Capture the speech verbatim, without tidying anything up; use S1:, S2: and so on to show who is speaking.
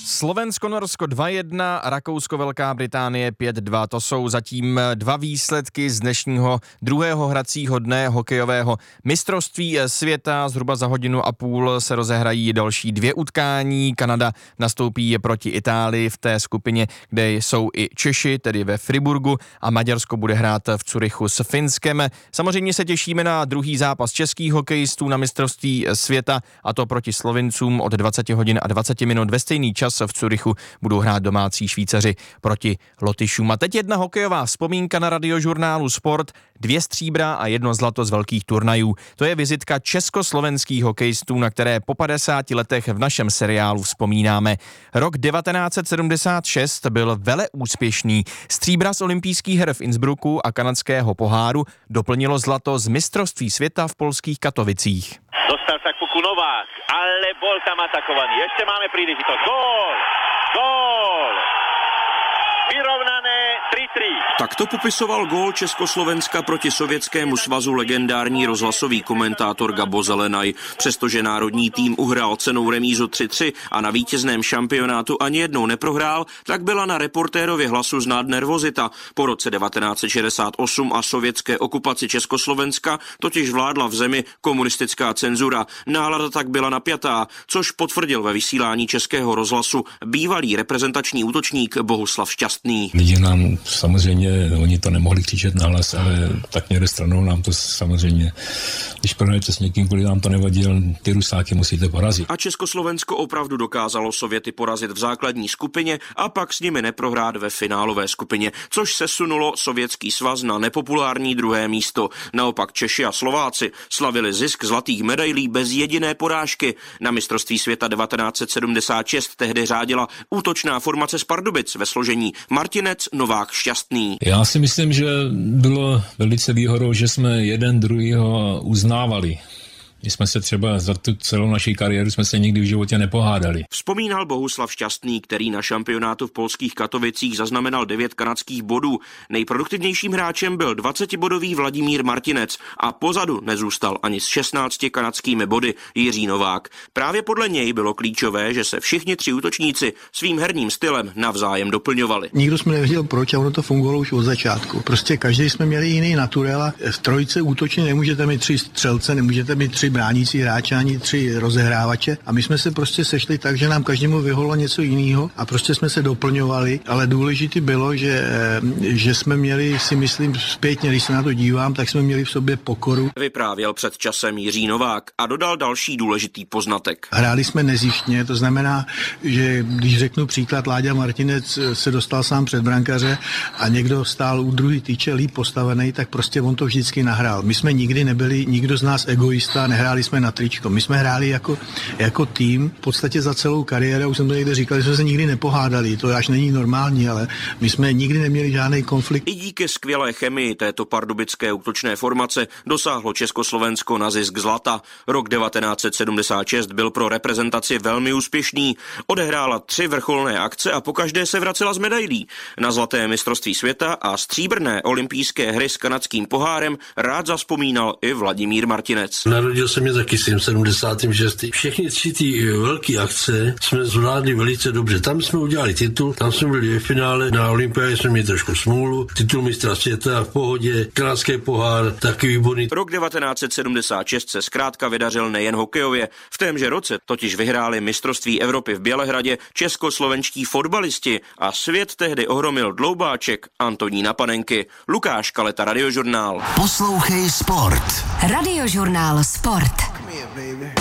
S1: Slovensko-Norsko dva jedna, Rakousko-Velká Británie pět dva. To jsou zatím dva výsledky z dnešního druhého hracího dne hokejového mistrovství světa. Zhruba za hodinu a půl se rozehrají další dvě utkání. Kanada nastoupí proti Itálii v té skupině, kde jsou i Češi, tedy ve Friburgu, a Maďarsko bude hrát v Curychu s Finskem. Samozřejmě se těšíme na druhý zápas českých hokejistů na mistrovství světa, a to proti Slovincům od dvacet hodin a dvacet minut. Ve stejný čas v Curychu budou hrát domácí Švýcaři proti Lotyšům. A teď jedna hokejová vzpomínka na Radiožurnálu Sport. Dvě stříbra a jedno zlato z velkých turnajů. To je vizitka československých hokejistů, na které po padesáti letech v našem seriálu vzpomínáme. Rok devatenáct set sedmdesát šest byl veleúspěšný. Stříbra z olympijských her v Innsbrucku a kanadského poháru doplnilo zlato z mistrovství světa v polských Katovicích.
S2: Dostal sa k puku Novák, ale bol tam atakovaný. Ešte máme príležitosť. Gól! Gól! Vyrovnané tri tri.
S3: Takto popisoval gól Československa proti Sovětskému svazu legendární rozhlasový komentátor Gabo Zelenaj. Přestože národní tým uhrál cenou remízu tři tři a na vítězném šampionátu ani jednou neprohrál, tak byla na reportérově Hlasu znát nervozita. Po roce devatenáct set šedesát osm a sovětské okupaci Československa totiž vládla v zemi komunistická cenzura. Nálada tak byla napjatá, což potvrdil ve vysílání Českého rozhlasu bývalý reprezentační útočník Bohuslav Šťastný.
S4: Lidi nám samozřejmě, oni to nemohli křičet nahlas, ale tak někde stranou nám to samozřejmě, když prohrajete s někým, kvůli nám to nevadil, ty Rusáky musíte porazit.
S3: A Československo opravdu dokázalo Sověty porazit v základní skupině a pak s nimi neprohrát ve finálové skupině, což sesunulo Sovětský svaz na nepopulární druhé místo. Naopak Češi a Slováci slavili zisk zlatých medailí bez jediné porážky. Na mistrovství světa devatenáct set sedmdesát šest tehdy řádila útočná formace z Pardubic ve složení Martinec, Novák, Šťastný.
S4: Já si myslím, že bylo velice výhodou, že jsme jeden druhýho uznávali. My jsme se třeba za tu celou naší kariéru jsme se nikdy v životě nepohádali.
S3: Vzpomínal Bohuslav Šťastný, který na šampionátu v polských Katovicích zaznamenal devět kanadských bodů. Nejproduktivnějším hráčem byl dvacetibodový Vladimír Martinec a pozadu nezůstal ani s šestnácti kanadskými body Jiří Novák. Právě podle něj bylo klíčové, že se všichni tři útočníci svým herním stylem navzájem doplňovali.
S5: Nikdo jsme nevěděl proč a ono to fungovalo už od začátku. Prostě každý jsme měli jiný naturel a v trojice útočně nemůžete mít tři střelce, nemůžete mít tři bránící hráče ani tři rozehrávače, a my jsme se prostě sešli tak, že nám každému vyhovovalo něco jiného a prostě jsme se doplňovali, ale důležité bylo, že, že jsme měli, si myslím zpětně, když se na to dívám, tak jsme měli v sobě pokoru.
S3: Vyprávěl před časem Jiří Novák a dodal další důležitý poznatek.
S5: Hráli jsme nezištně, to znamená, že když řeknu příklad, Láďa Martinec se dostal sám před brankaře a někdo stál u druhý tyče líp postavený, tak prostě on to vždycky nahrál. My jsme nikdy nebyli, nikdo z nás egoista, nehráli jsme na tričko. My jsme hráli jako, jako tým, v podstatě za celou kariéru, už jsem to někde říkal, že jsme se nikdy nepohádali, to až není normální, ale my jsme nikdy neměli žádný konflikt.
S3: I díky skvělé chemii této pardubické útočné formace dosáhlo Československo na zisk zlata. Rok devatenáct set sedmdesát šest byl pro reprezentaci velmi úspěšný. Odehrála tři vrcholné akce a pokaždé se vracela z medailí. Na zlaté mistrovství světa a stříbrné olympijské hry s kanadským pohárem rád zavzpomínal i Vladimír Martinec.
S6: Narodil jsem je taky s tím sedmdesátým šestým Všechny tři ty velké akce jsme zvládli velice dobře. Tam jsme udělali titul, tam jsme byli ve finále, na olympiádě jsme měli trošku smůlu, titul mistra světa v pohodě, kanadský pohár, taky výborný.
S3: Rok devatenáct set sedmdesát šest se zkrátka vydařil nejen hokejově. V témže roce totiž vyhráli mistrovství Evropy v Bělehradě českoslovenští fotbalisti a svět tehdy ohromil dloubáček Antonína Panenky. Lukáš Kaleta, Radiožurnál.
S7: Poslouchej Sport.
S8: Radiožurnál Sport.
S7: Come here, baby.